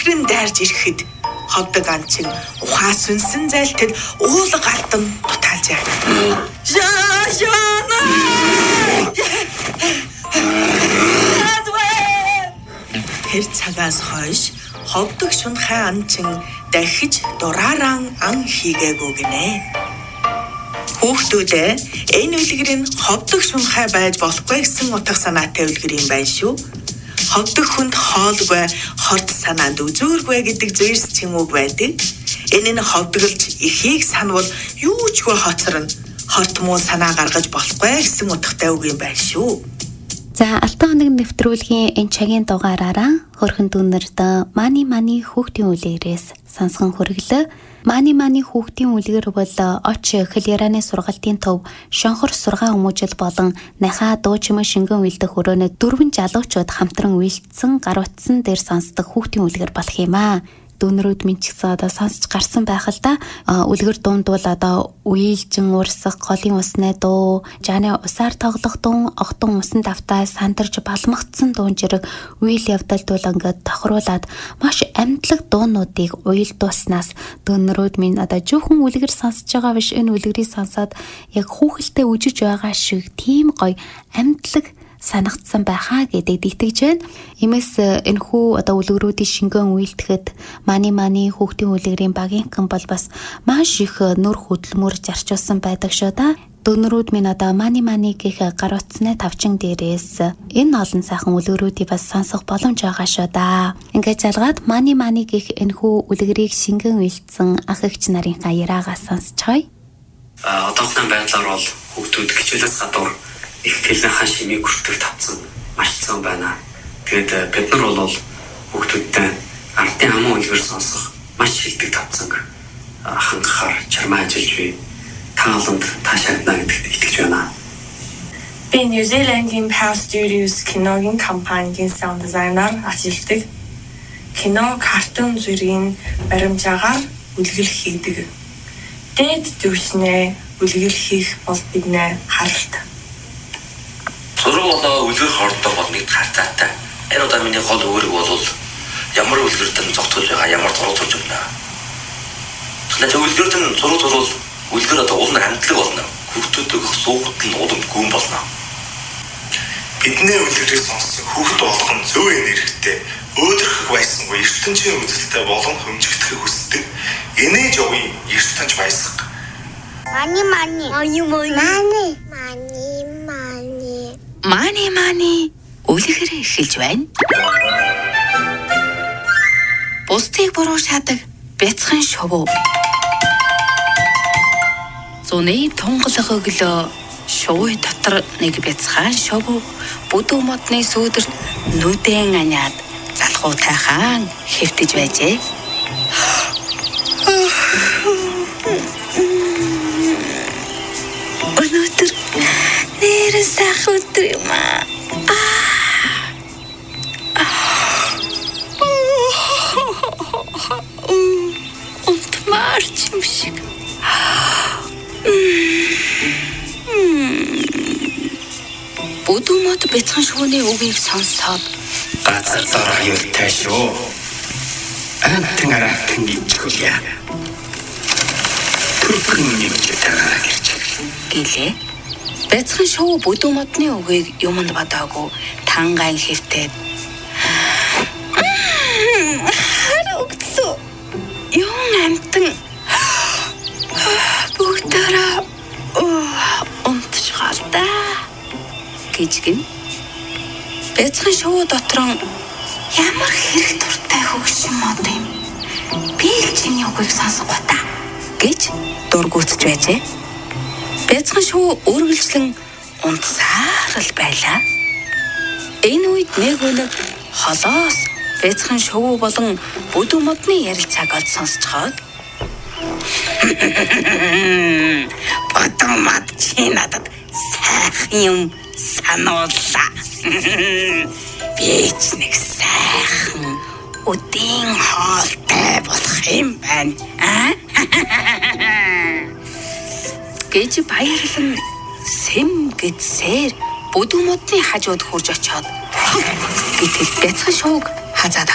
үлгэрэн дайрж ирэхэд ховдог анчин ухаа сүнсэн зайлтад уулга галдан дутаалжээ. Жаана! Тэр цагаас хойш ховдог шунхай анчин дахиж дураараа ан хийгээгүй гинэ. Хүүхдүүдээ энэ үлгэр нь ховдог шунхай байж болохгүй гэсэн утга санаатай үлгэр юм байна шүү. Ховдог хүнд хоолгүй, хорт санаанд үзүүргүй гэдэг зээрс чимүүг байдаг. Энэ нь ховдоглж ихийг санвал юу ч хөө хоцорно. Хорт муу санаа гаргаж болохгүй гэсэн утгатай үг юм байна шүү. За алтан хоног нэвтрүүлгийн энэ цагийн дугаараараа хөрхөн дүүнэрд мани хүүхдийн үлгэрээс сонсгон хүргэлээ. Мани хүүхдийн үлгэр бол оч хэл ярианы сургалтын төв шонхор сургаан хүмүүжил болон нахаа дуу чимээ шингэн үйлдэх өрөөнө 4 залуучууд хамтран үйлдсэн гар утсан дээр сонсдог хүүхдийн үлгэр болох юм аа. Дүүнрүүд минь ч гэсэн одоо сонсч гарсан байх л да. Үлгэр дунд бол одоо үеэлжин урсах, голын усны дуу, жааны усаар тоглох дуу, огтон усан давтаа сандарч балмагдсан дуун жирэг үеэл явдалд бол ингээд тохируулаад маш амьдлаг дуунуудыг уйлдууснаас дүүнрүүд минь одоо жоохон үлгэр сонсож байгаа биш, энэ үлгэрийг сонсоод яг хүүхэлтэй үжиж байгаа шиг тийм гоё амьдлаг санагдсан байхаа гэдэг итгэж байна. Иймээс энэхүү одоо үлгэрүүдийн шингэн үйлдэхэд мани хүүхдийн үлгэрийн багийнхан бол бас маш их нөр хөдөлмөр зарчуулсан байдаг шүү да. Дүүнрүүд минь одоо мани гэх гар утасны тавчин дээрээс энэ олон сайхан үлгэрүүдийг бас сонсох боломж байгаа шүү да. Ингээд залгаад мани гэх энэхүү үлгэрийг шингэн үйлдсэн ах эгч нарынхаа яраагаас сонсцгоё. Одоогийн байдлаар бол хүүхдүүд хичээлээс гадуур их хэлнийхаа шимийг хүртэх тавцсан маш цөөн байна. Тэгээд бид нар бол хүүхдүүдтэй ардын хамаа үлгэр сонсох маш шилдэг тавцсан хангахаар чармаа ажиллаж бий. Тааланд таашаадна гэдэгт итгэж байна. Би New Zealand-ийн Power Studios киногийн компанийн саунд дизайнер ажилладаг. Кино картун зүргийн баримжаагаар үлгэр хийдэг. Дээд төвшнээ үлгэр хийх бол биднээ харалт. Зураг болоо үлгэр хордог бол нэг хартаатай. Энэ удаа миний гол үүрэг бол ямар үлгэртэн зогтолж байгаа, ямар зураг зурж байна. Тэгэхээр үлгэртэн зураг зурвал үлгэр одоо уул нар хамтлаг болно. Хүүхдүүдийг суухад нь улам гүн болно. Бидний үлгэрийг сонссон хүүхд болгон зөв энергитэй, өөдрөх байсангүй ертөнцийн үзэлтэй болон хөнжигдэхийг хүсдэг. Инээж явын ертөнц баясга. Мани үлгэр эхэлж байна. Бусдыг буруу шаадаг бяцхан шувуу. Зуны тунгалах өглөө шувуу дотор нэг бяцхан шувуу бүдүү модны сүүдэрт нүдэн аниад залхуутай хаан хэвтэж байжээ. Өнөөдөр нэрэн сайхан өдөр юм аа. Унтмаарч юм шиг. Бүдүү мод бяцхан шувууны үгийг сонсоод Газар дараа аюултай шүү. Антэн аратэн ичгүүлье. Түрхэн нэмж тагаа гэрч гэлээ. Бяцхан шувуу бүдүү модны үгийг юмд бадаагүй тангаан хэвтээд харагдлаа. Юм амтан бүгдээрээ унтчихалдаа гэж гин. Бяцхан шувуу дотор ямар хэрэг дуртай хөгшин мод юм. Би л чиний үгийг сонсох бата гэж дургуутж байжээ. Бяцхан шувуу үргэлжлэн унтсаар л байлаа. Энэ үед нэг өнөг холоос бяцхан шувуу болон бүдүү модны ярилцааг олж сонсцоход Бүдүү мод чи надад сайхан юм санууллаа. Би ч нэг сайхан өдийн хоолтой болох юм байна. гэж баярлан сэм гэдсээр бүдүү модны хажууд хурж очиод гэтэл бяцхан шууг хазаад